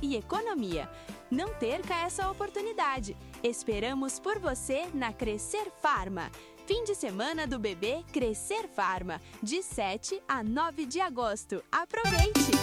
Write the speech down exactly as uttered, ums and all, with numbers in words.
e economia. Não perca essa oportunidade. Esperamos por você na Crescer Farma. Fim de semana do bebê Crescer Farma, de sete a nove de agosto. Aproveite!